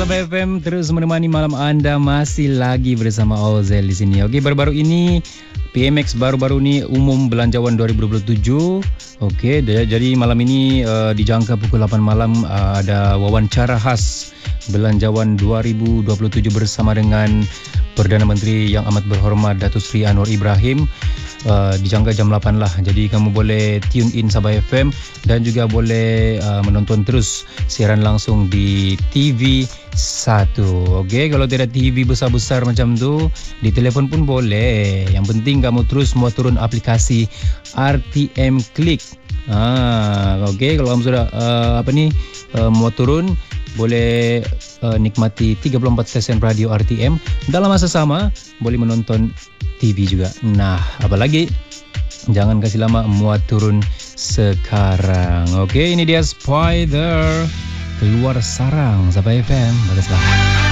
Sahabat FM terus menemani malam anda, masih lagi bersama Ozel di sini. Okey, baru-baru ini PMX baru-baru ni umum belanjawan 2027. Okey, jadi malam ini dijangka pukul 8 malam ada wawancara khas belanjawan 2027 bersama dengan Perdana Menteri yang amat berhormat Datuk Seri Anwar Ibrahim. Dijangka jam 8 lah. Jadi kamu boleh tune in Sabah FM dan juga boleh menonton terus siaran langsung di TV 1. Okey, kalau tidak TV besar-besar macam tu, di telefon pun boleh. Yang penting kamu terus mau turun aplikasi RTM Click. Okey, kalau kamu sudah mau turun, boleh nikmati 34 stesen radio RTM. Dalam masa sama boleh menonton TV juga. Nah, apa lagi? Jangan kasih lama, muat turun sekarang. Okey, ini dia Spider keluar sarang Sabah FM. Baguslah.